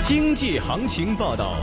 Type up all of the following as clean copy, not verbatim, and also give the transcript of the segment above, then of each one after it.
经济行情报道。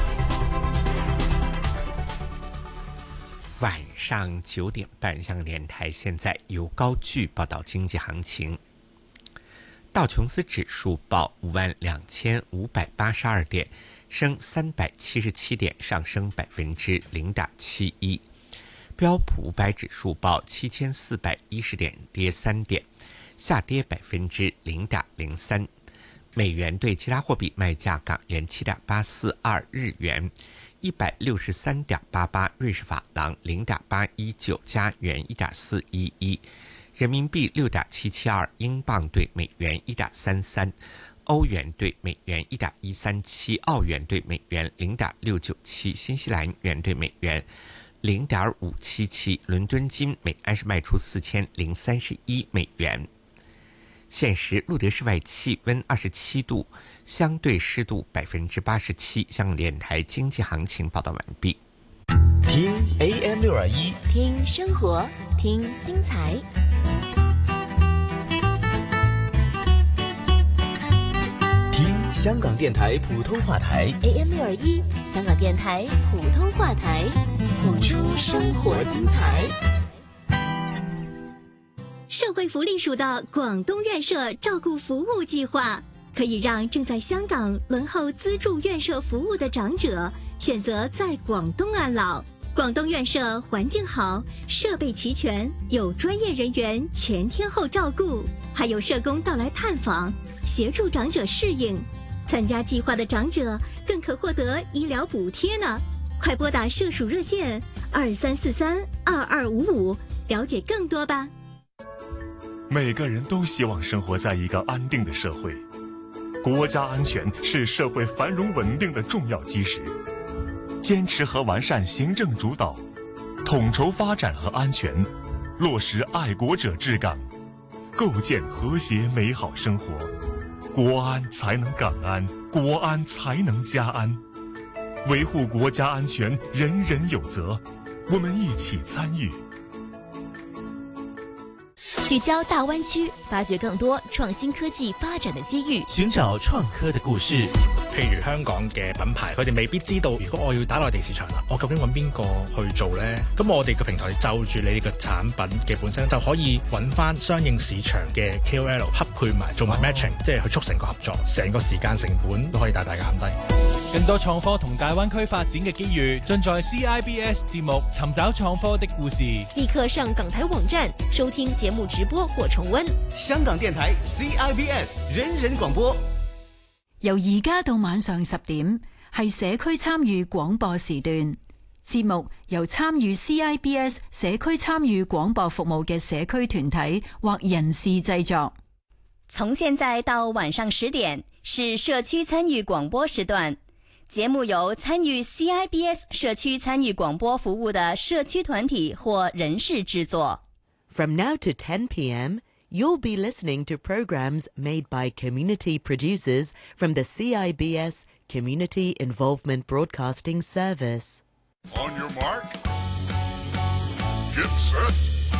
晚上9点半，香港电台现在由高炬报道经济行情。道琼斯指数报52582点，升377点，上升0.71%。标普500指数报7410点，跌3点，下跌0.03%。美元对其他货币卖价：港元7.842，日元163.88，瑞士法郎0.819，加元1.411，人民币6.772，英镑对美元1.33，欧元对美元1.137，澳元对美元0.697，新西兰元对美元0.577。伦敦金每安士卖出4031美元。现时录得室外气温27度，相对湿度87%。香港电台经济行情报道完毕。 听 AM621， 听生活，听精彩。 听香港电台普通话台 AM621，香港电台普通话台，谱出生活精彩。 社会福利署的广东院舍照顾服务计划，可以让正在香港轮候资助院舍服务的长者选择在广东安老。广东院舍环境好，设备齐全，有专业人员全天候照顾，还有社工到来探访，协助长者适应。参加计划的长者更可获得医疗补贴呢。快拨打社署热线23432255，了解更多吧。 每个人都希望生活在一个安定的社会，国家安全是社会繁荣稳定的重要基石。坚持和完善行政主导，统筹发展和安全，落实爱国者治港，构建和谐美好生活。国安才能港安，国安才能家安。维护国家安全，人人有责，我们一起参与。 聚焦大灣區，發掘更多創新科技發展的機遇， 尋找創科的故事。 譬如香港嘅品牌，佢哋未必知道，如果我要打內地市場啦，我究竟揾邊個去做呢？咁我哋個平台就住你哋嘅產品嘅本身，就可以揾翻相應市場嘅 KOL 匹配埋，做埋 matching，即係去促成個合作，成個時間成本都可以大大減低。 更多創科同大灣區發展嘅機遇，盡在 CIBS 節目《尋找創科的故事》。 立刻上港台網站收聽節目直播或重溫。 香港電台 CIBS 人人廣播。 由而家到晚上10點，係社區參與廣播時段。節目由參與 CIBS 社區參與廣播服務嘅社區團體或人士製作。 從現在到晚上10點，是社區參與廣播時段。節目由參與 CIBS 社區參與廣播服務的社區團體或人士製作。 From now to 10 p.m., you'll be listening to programs made by community producers from the CIBS Community Involvement Broadcasting Service. On your mark, get set.